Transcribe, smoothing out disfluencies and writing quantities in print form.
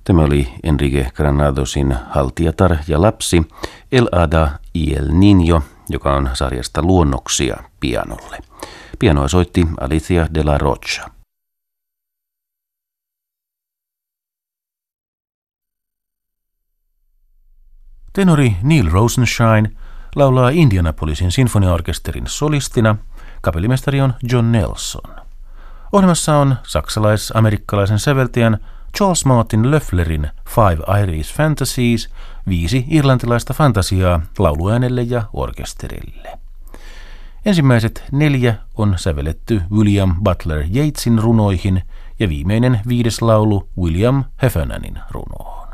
Tämä oli Enrique Granadosin Haltiatar ja lapsi El Hada y el Niño, joka on sarjasta Luonnoksia pianolle. Pianoa soitti Alicia de la Rocha. Tenori Neil Rosenshine laulaa Indianapolisin sinfoniaorkesterin solistina. Kapellimestari on John Nelson. Ohjelmassa on saksalais-amerikkalaisen säveltäjän Charles Martin Löfflerin Five Irish Fantasies, 5 irlantilaista fantasiaa lauluäänelle ja orkesterille. Ensimmäiset 4 on sävelletty William Butler Yeatsin runoihin ja viimeinen 5. laulu William Heffernanin runoon.